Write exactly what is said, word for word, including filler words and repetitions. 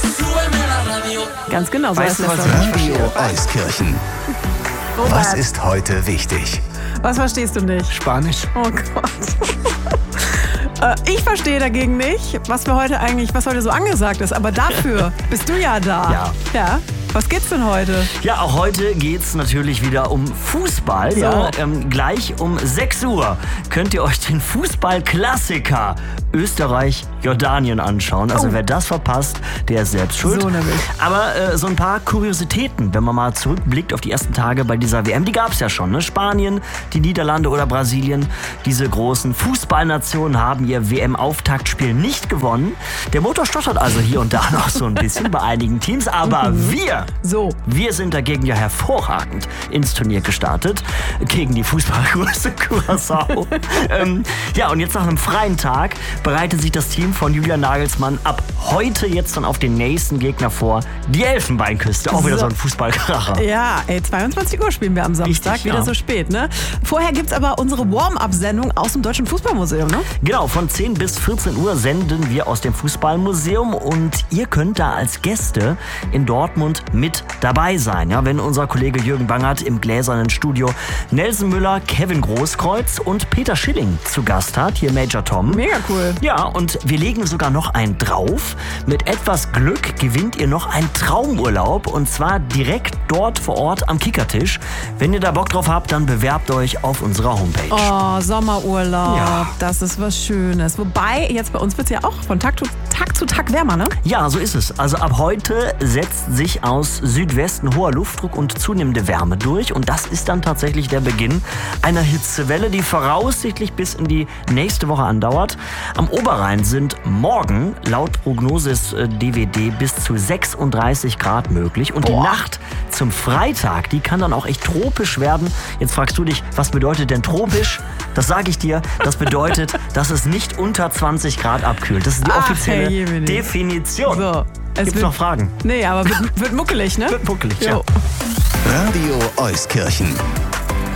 Ganz genau, so Weißt heißt du, das was Song. ich Radio Euskirchen. Was ist heute wichtig? Was verstehst du nicht? Spanisch. Oh Gott. Äh, Ich verstehe dagegen nicht, was wir heute eigentlich, was heute so angesagt ist. Aber dafür bist du ja da. Ja. Ja. Was geht's denn heute? Ja, auch heute geht's natürlich wieder um Fußball. So. Ja, ähm, gleich um sechs Uhr könnt ihr euch den Fußball-Klassiker Österreich-Jordanien anschauen. Also Oh. wer das verpasst, der ist selbst schuld. So nämlich. Aber äh, so ein paar Kuriositäten, wenn man mal zurückblickt auf die ersten Tage bei dieser W M, die gab's ja schon. Ne? Spanien, die Niederlande oder Brasilien, diese großen Fußballnationen haben ihr W M-Auftaktspiel nicht gewonnen. Der Motor stottert also hier und da noch so ein bisschen bei einigen Teams, aber wir So. Wir sind dagegen ja hervorragend ins Turnier gestartet. Gegen die Fußballgröße Curaçao. ähm, ja, und jetzt nach einem freien Tag bereitet sich das Team von Julian Nagelsmann ab heute jetzt dann auf den nächsten Gegner vor. Die Elfenbeinküste. Auch wieder So. so ein Fußballkracher. Ja, ey, zweiundzwanzig Uhr spielen wir am Samstag. Richtig, Wieder ja. so spät, ne? Vorher gibt's aber unsere Warm-Up-Sendung aus dem Deutschen Fußballmuseum, ne? Genau, von zehn bis vierzehn Uhr senden wir aus dem Fußballmuseum und ihr könnt da als Gäste in Dortmund mit dabei sein. Ja, wenn unser Kollege Jürgen Bangert im gläsernen Studio Nelson Müller, Kevin Großkreuz und Peter Schilling zu Gast hat, hier Major Tom. Mega cool. Ja, und wir legen sogar noch einen drauf. Mit etwas Glück gewinnt ihr noch einen Traumurlaub und zwar direkt dort vor Ort am Kickertisch. Wenn ihr da Bock drauf habt, dann bewerbt euch auf unserer Homepage. Oh, Sommerurlaub. Ja. Das ist was Schönes. Wobei, jetzt bei uns wird's ja auch von Tag zu Tag, zu Tag wärmer, ne? Ja, so ist es. Also ab heute setzt sich aus Südwesten hoher Luftdruck und zunehmende Wärme durch. Und das ist dann tatsächlich der Beginn einer Hitzewelle, die voraussichtlich bis in die nächste Woche andauert. Am Oberrhein sind morgen laut Prognosis äh, D W D bis zu sechsunddreißig Grad möglich. Und die Boah. Nacht zum Freitag, die kann dann auch echt tropisch werden. Jetzt fragst du dich, was bedeutet denn tropisch? Das sage ich dir. Das bedeutet, dass es nicht unter zwanzig Grad abkühlt. Das ist die Ach, offizielle Herr Jemine. Definition. So. Es Gibt's wird, noch Fragen? Nee, aber wird, wird muckelig, ne? Wird muckelig, Jo. ja. Radio Euskirchen.